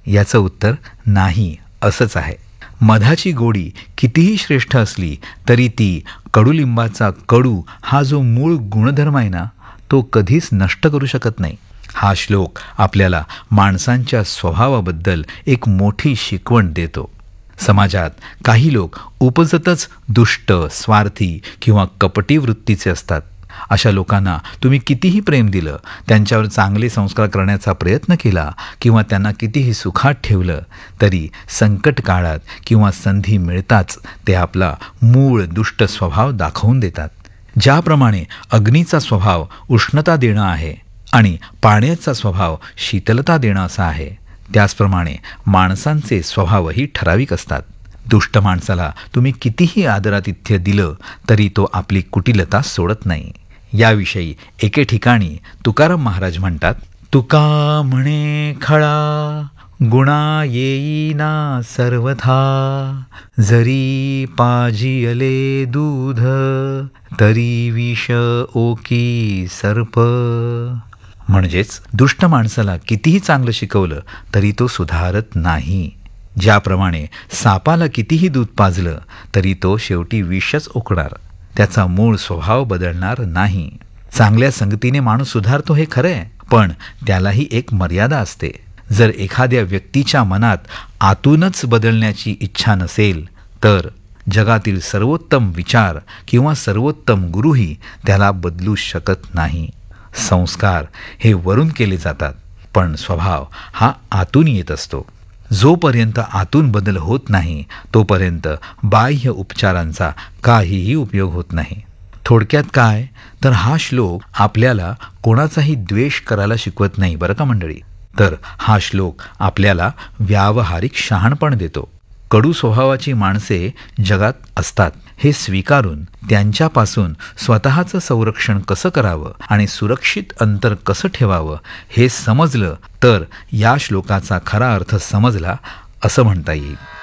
याचं उत्तर नाही असंच आहे. मधाची गोडी कितीही श्रेष्ठ असली तरी ती कडुलिंबाचा कडू हा जो मूळ गुणधर्म आहे ना, तो कधीच नष्ट करू शकत नाही. हा श्लोक आपल्याला माणसांच्या स्वभावाबद्दल एक मोठी शिकवण देतो. समाजात काही लोक उपजतच दुष्ट, स्वार्थी किंवा कपटी वृत्तीचे असतात. अशा लोकांना तुम्ही कितीही प्रेम दिलं, त्यांच्यावर चांगले संस्कार करण्याचा प्रयत्न केला किंवा त्यांना कितीही सुखात ठेवलं, तरी संकट काळात किंवा संधी मिळताच ते आपला मूळ दुष्ट स्वभाव दाखवून देतात. ज्याप्रमाणे अग्नीचा स्वभाव उष्णता देणं आहे आणि पाण्याचा स्वभाव शीतलता देणं असा आहे, त्याचप्रमाणे माणसांचे स्वभावही ठराविक असतात. दुष्ट माणसाला तुम्ही कितीही आदरातिथ्य दिलं तरी तो आपली कुटिलता सोडत नाही. याविषयी एके ठिकाणी तुकाराम महाराज म्हणतात, तुका म्हणे खळा गुणा येईना सर्वथा, जरी पाजियले दूध तरी विष ओकी सर्प. म्हणजेच दुष्ट माणसाला कितीही चांगलं शिकवलं तरी तो सुधारत नाही. ज्याप्रमाणे सापाला कितीही दूध पाजलं तरी तो शेवटी विषच ओकणार, त्याचा मूळ स्वभाव बदलणार नाही. चांगल्या संगतीने माणूस सुधारतो हे खरं आहे, पण त्यालाही एक मर्यादा असते. जर एखाद्या व्यक्तीच्या मनात आतूनच बदलण्याची इच्छा नसेल तर जगातील सर्वोत्तम विचार किंवा सर्वोत्तम गुरुही त्याला बदलू शकत नाही. संस्कार हे वरून केले जातात, पण स्वभाव हा आतून येत असतो. जोपर्यंत आतून बदल होत नाही तोपर्यंत बाह्य उपचारांचा काहीही उपयोग होत नाही. थोडक्यात काय तर हा श्लोक आपल्याला कोणाचाही द्वेष करायला शिकवत नाही बरं का मंडळी, तर हा श्लोक आपल्याला व्यावहारिक शहाणपण देतो. कडू स्वभावाची माणसे जगात असतात हे स्वीकारून त्यांच्यापासून स्वतःचं संरक्षण कसं करावं आणि सुरक्षित अंतर कसं ठेवावं हे समजलं तर या श्लोकाचा खरा अर्थ समजला असं म्हणता येईल.